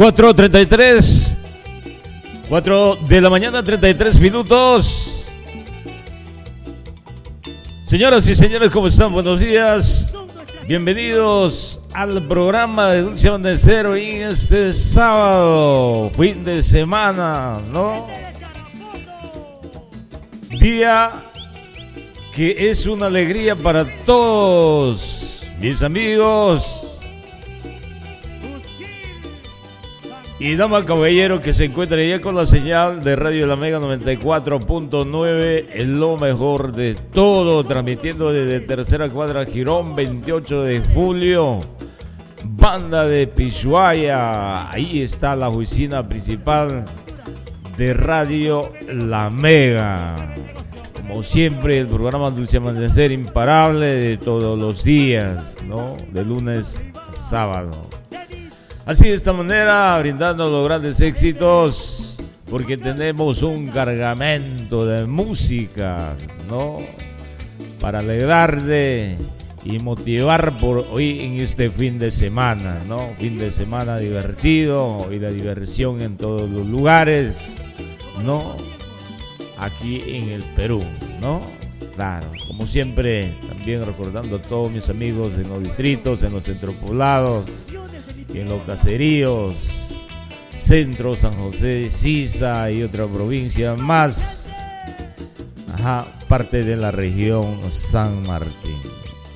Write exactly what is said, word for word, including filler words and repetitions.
cuatro treinta y tres, cuatro de la mañana, treinta y tres minutos. Señoras y señores, ¿cómo están? Buenos días. Bienvenidos al programa de Dulce Amanecer en este sábado, fin de semana, ¿no? Día que es una alegría para todos mis amigos y dama caballero que se encuentra ya con la señal de Radio La Mega noventa y cuatro punto nueve, en lo mejor de todo, transmitiendo desde Tercera Cuadra Girón, veintiocho de julio, Banda de Pishuaya. Ahí está la oficina principal de Radio La Mega. Como siempre, el programa Dulce Amanecer imparable de todos los días, ¿no? De lunes a sábado. Así de esta manera, brindando los grandes éxitos, porque tenemos un cargamento de música, ¿no? Para alegrarte y motivar por hoy en este fin de semana, ¿no? Fin de semana divertido y la diversión en todos los lugares, ¿no? Aquí en el Perú, ¿no? Claro, como siempre, también recordando a todos mis amigos en los distritos, en los centropoblados, y en los caseríos, Centro, San José, Sisa y otra provincia más, ajá, parte de la región San Martín.